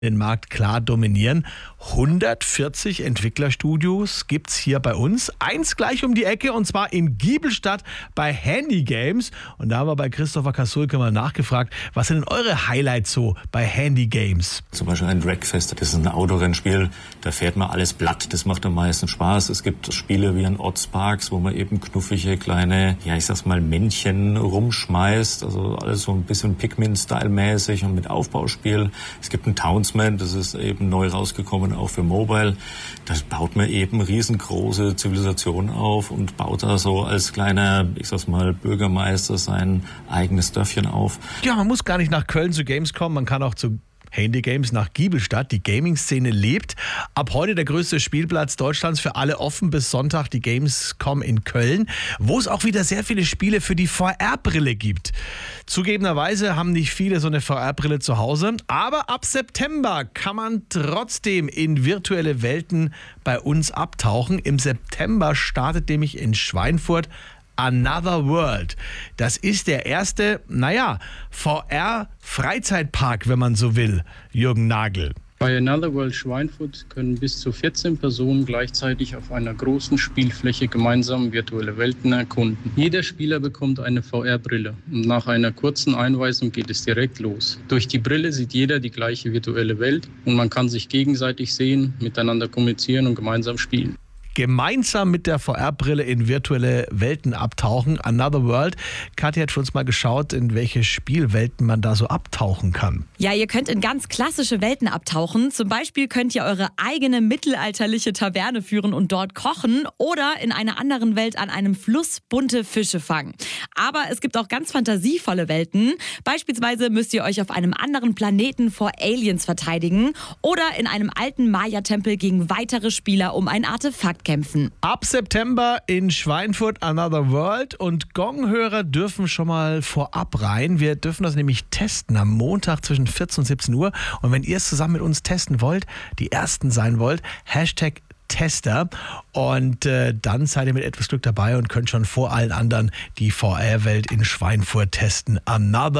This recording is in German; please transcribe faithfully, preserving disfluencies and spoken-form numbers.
den Markt klar dominieren. hundertvierzig Entwicklerstudios gibt es hier bei uns. Eins gleich um die Ecke und zwar in Giebelstadt bei Handy Games. Und da haben wir bei Christopher Kasulke mal nachgefragt, was sind denn eure Highlights so bei Handy Games? Zum Beispiel ein Dragfest, das ist ein Autorennspiel, da fährt man alles platt, das macht am meisten Spaß. Es gibt Spiele wie ein Oddsparks, wo man eben knuffige kleine, ja ich sag's mal, Männchen rumschmeißt, also alles so ein bisschen Pikmin-Style-mäßig und mit Aufbauspiel. Es gibt ein Townsman, das ist eben neu rausgekommen, auch für Mobile. Da baut man eben riesengroße Zivilisationen auf und baut da so als kleiner, ich sag's mal, Bürgermeister sein eigenes Dörfchen auf. Ja, man muss gar nicht nach Köln zu Games kommen, man kann auch zu Handy Games nach Giebelstadt. Die Gaming-Szene lebt. Ab heute der größte Spielplatz Deutschlands, für alle offen bis Sonntag, die Gamescom in Köln, wo es auch wieder sehr viele Spiele für die V R-Brille gibt. Zugegebenerweise haben nicht viele so eine V R-Brille zu Hause, aber ab September kann man trotzdem in virtuelle Welten bei uns abtauchen. Im September startet nämlich in Schweinfurt Another World. Das ist der erste, naja, V R-Freizeitpark, wenn man so will, Jürgen Nagel. Bei Another World Schweinfurt können bis zu vierzehn Personen gleichzeitig auf einer großen Spielfläche gemeinsam virtuelle Welten erkunden. Jeder Spieler bekommt eine V R-Brille und nach einer kurzen Einweisung geht es direkt los. Durch die Brille sieht jeder die gleiche virtuelle Welt und man kann sich gegenseitig sehen, miteinander kommunizieren und gemeinsam spielen. Gemeinsam mit der V R-Brille in virtuelle Welten abtauchen. Another World. Katja hat für uns mal geschaut, in welche Spielwelten man da so abtauchen kann. Ja, ihr könnt in ganz klassische Welten abtauchen. Zum Beispiel könnt ihr eure eigene mittelalterliche Taverne führen und dort kochen oder in einer anderen Welt an einem Fluss bunte Fische fangen. Aber es gibt auch ganz fantasievolle Welten. Beispielsweise müsst ihr euch auf einem anderen Planeten vor Aliens verteidigen oder in einem alten Maya-Tempel gegen weitere Spieler um ein Artefakt kämpfen. Ab September in Schweinfurt Another World und Gong-Hörer dürfen schon mal vorab rein. Wir dürfen das nämlich testen am Montag zwischen vierzehn und siebzehn Uhr. Und wenn ihr es zusammen mit uns testen wollt, die Ersten sein wollt, Hashtag Tester. Und äh, dann seid ihr mit etwas Glück dabei und könnt schon vor allen anderen die V R-Welt in Schweinfurt testen. Another